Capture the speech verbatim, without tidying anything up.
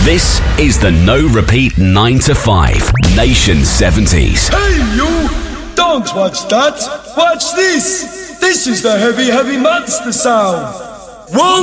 This is the No Repeat nine to five Nation seventies. Hey you! Don't watch that! Watch this! This is the heavy, heavy monster sound! One